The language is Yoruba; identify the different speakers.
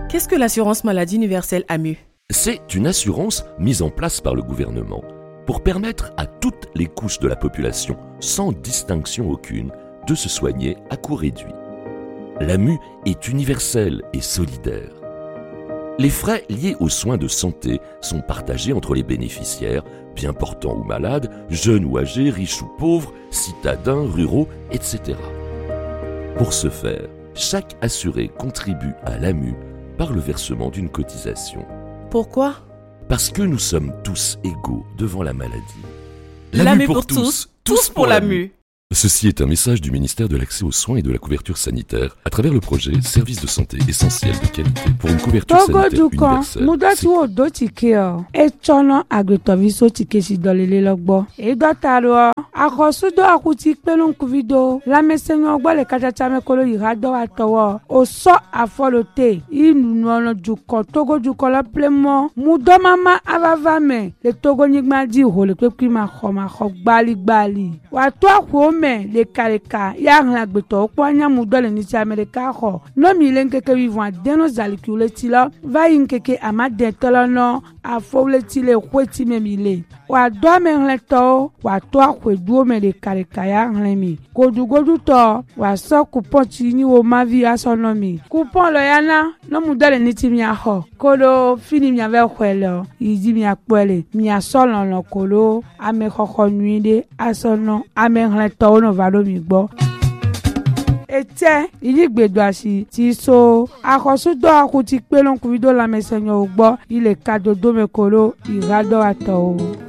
Speaker 1: Qu'est-ce que l'assurance maladie universelle AMU?
Speaker 2: C'est une assurance mise en place par le gouvernement pour permettre à toutes les couches de la population, sans distinction aucune, de se soigner à coût réduit. L'AMU est universelle et solidaire. Les frais liés aux soins de santé sont partagés entre les bénéficiaires, bien portants ou malades, jeunes ou âgés, riches ou pauvres, citadins, ruraux, etc. Pour ce faire, chaque assuré contribue à l'AMU par le versement d'une cotisation.
Speaker 1: Pourquoi?
Speaker 2: Parce que nous sommes tous égaux devant la maladie.
Speaker 1: L'AMU pour tous, tous pour l'AMU.
Speaker 2: Ceci est un message du ministère de l'Accès aux soins et de la couverture sanitaire à travers le projet Services de santé essentiels de qualité pour une couverture sanitaire universelle.
Speaker 3: Mudatu odo tikeo. Echono agretoviso tikesi dolele logbo. Edotaro akosudo akuti pelon kuvido. La mesenyo ogbo le kachacha mekolo irado atowo. Oso afolote. Inu nono juko togo juko la plemo. Mudo mama avavame. Le togo nigma di ho le kwekwi ma gbali. Watu akwo le kareka ya ngagbeto kwanya mudole ni Amerika ho no mi lenkeke vivant deno zalikule tilo va yinkeke amade tolono afole tile kweti memile wa do menleto wa to akwedu me le kareka ya nglemi godu to wa so coupon tini wo mavi asonomi coupon lo yana no mudole ni timia ho kodo fini mi ave kwelo yidi mi akpele mi asolo no kolo ame khokho nuide asono ame nleto ono valo mi gbo ete idigbedo asi ti so akosudo akuti pelon kuvido la mesenyo gbo ile kadodo mekolo irado ato.